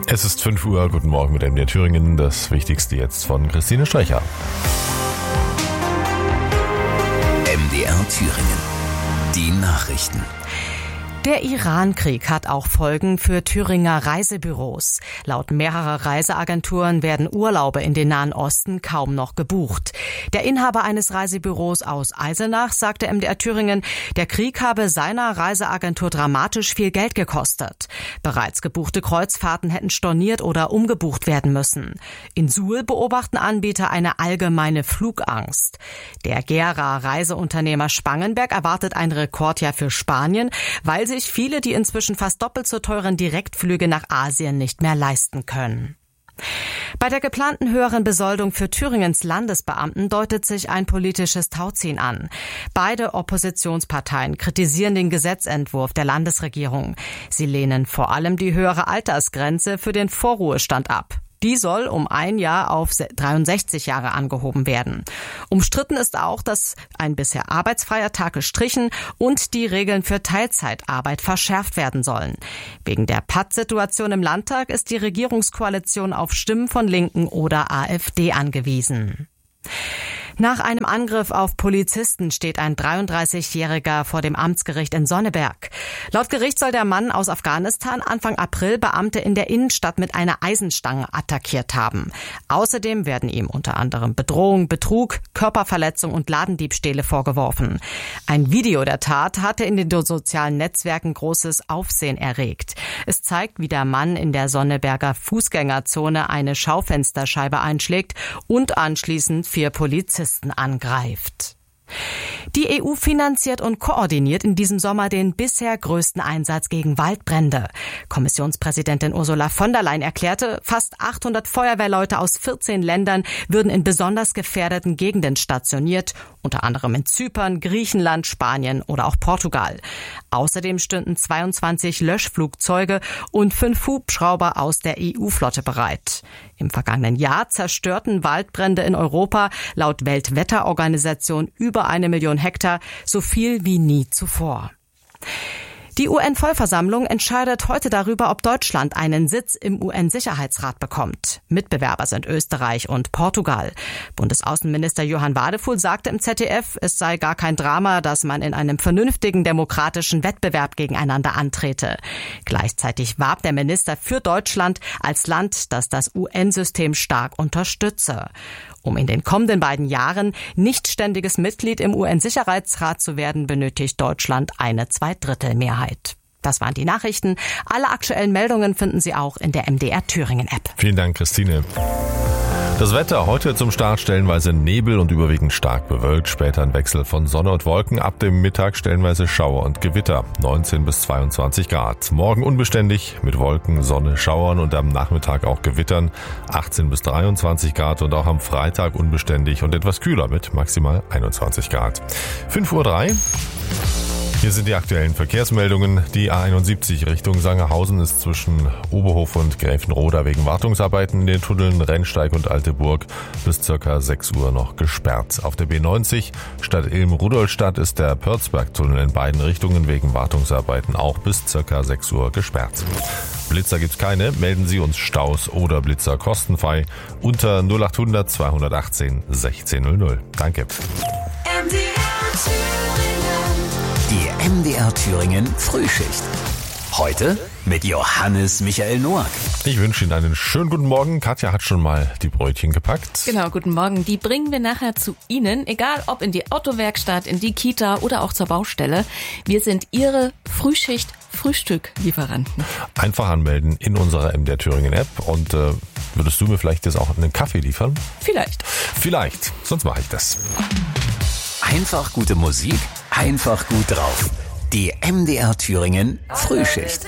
Es ist 5 Uhr, guten Morgen mit MDR Thüringen. Das Wichtigste jetzt von Christine Strecher. MDR Thüringen. Die Nachrichten. Der Iran-Krieg hat auch Folgen für Thüringer Reisebüros. Laut mehrerer Reiseagenturen werden Urlaube in den Nahen Osten kaum noch gebucht. Der Inhaber eines Reisebüros aus Eisenach sagte MDR Thüringen, der Krieg habe seiner Reiseagentur dramatisch viel Geld gekostet. Bereits gebuchte Kreuzfahrten hätten storniert oder umgebucht werden müssen. In Suhl beobachten Anbieter eine allgemeine Flugangst. Der Gera Reiseunternehmer Spangenberg erwartet ein Rekordjahr für Spanien, weil sich viele die inzwischen fast doppelt so teuren Direktflüge nach Asien nicht mehr leisten können. Bei der geplanten höheren Besoldung für Thüringens Landesbeamten deutet sich ein politisches Tauziehen an. Beide Oppositionsparteien kritisieren den Gesetzentwurf der Landesregierung. Sie lehnen vor allem die höhere Altersgrenze für den Vorruhestand ab. Die soll um ein Jahr auf 63 Jahre angehoben werden. Umstritten ist auch, dass ein bisher arbeitsfreier Tag gestrichen und die Regeln für Teilzeitarbeit verschärft werden sollen. Wegen der Pattsituation im Landtag ist die Regierungskoalition auf Stimmen von Linken oder AfD angewiesen. Nach einem Angriff auf Polizisten steht ein 33-Jähriger vor dem Amtsgericht in Sonneberg. Laut Gericht soll der Mann aus Afghanistan Anfang April Beamte in der Innenstadt mit einer Eisenstange attackiert haben. Außerdem werden ihm unter anderem Bedrohung, Betrug, Körperverletzung und Ladendiebstähle vorgeworfen. Ein Video der Tat hatte in den sozialen Netzwerken großes Aufsehen erregt. Es zeigt, wie der Mann in der Sonneberger Fußgängerzone eine Schaufensterscheibe einschlägt und anschließend 4 Polizisten angreift. Die EU finanziert und koordiniert in diesem Sommer den bisher größten Einsatz gegen Waldbrände. Kommissionspräsidentin Ursula von der Leyen erklärte, fast 800 Feuerwehrleute aus 14 Ländern würden in besonders gefährdeten Gegenden stationiert, unter anderem in Zypern, Griechenland, Spanien oder auch Portugal. Außerdem stünden 22 Löschflugzeuge und 5 Hubschrauber aus der EU-Flotte bereit. Im vergangenen Jahr zerstörten Waldbrände in Europa laut Weltwetterorganisation über 1 Million Hektar, so viel wie nie zuvor. Die UN-Vollversammlung entscheidet heute darüber, ob Deutschland einen Sitz im UN-Sicherheitsrat bekommt. Mitbewerber sind Österreich und Portugal. Bundesaußenminister Johann Wadefuhl sagte im ZDF, es sei gar kein Drama, dass man in einem vernünftigen demokratischen Wettbewerb gegeneinander antrete. Gleichzeitig warb der Minister für Deutschland als Land, das das UN-System stark unterstütze. Um in den kommenden beiden Jahren nicht ständiges Mitglied im UN-Sicherheitsrat zu werden, benötigt Deutschland eine Zweidrittelmehrheit. Das waren die Nachrichten. Alle aktuellen Meldungen finden Sie auch in der MDR Thüringen App. Vielen Dank, Christine. Das Wetter heute zum Start stellenweise Nebel und überwiegend stark bewölkt. Später ein Wechsel von Sonne und Wolken. Ab dem Mittag stellenweise Schauer und Gewitter. 19 bis 22 Grad. Morgen unbeständig mit Wolken, Sonne, Schauern und am Nachmittag auch Gewittern. 18 bis 23 Grad und auch am Freitag unbeständig und etwas kühler mit maximal 21 Grad. 5:03 Uhr. Hier sind die aktuellen Verkehrsmeldungen. Die A71 Richtung Sangerhausen ist zwischen Oberhof und Gräfenroda wegen Wartungsarbeiten in den Tunneln Rennsteig und Alteburg bis ca. 6 Uhr noch gesperrt. Auf der B90 Stadt Ilm-Rudolstadt ist der Pörzberg-Tunnel in beiden Richtungen wegen Wartungsarbeiten auch bis ca. 6 Uhr gesperrt. Blitzer gibt's keine. Melden Sie uns Staus oder Blitzer kostenfrei unter 0800 218 1600. Danke. Die MDR Thüringen Frühschicht. Heute mit Johannes Michael Noack. Ich wünsche Ihnen einen schönen guten Morgen. Katja hat schon mal die Brötchen gepackt. Genau, guten Morgen. Die bringen wir nachher zu Ihnen, egal ob in die Autowerkstatt, in die Kita oder auch zur Baustelle. Wir sind Ihre Frühstück-Lieferanten. Einfach anmelden in unserer MDR Thüringen App und würdest du mir vielleicht jetzt auch einen Kaffee liefern? Vielleicht, sonst mache ich das. Einfach gute Musik, einfach gut drauf. Die MDR Thüringen Frühschicht.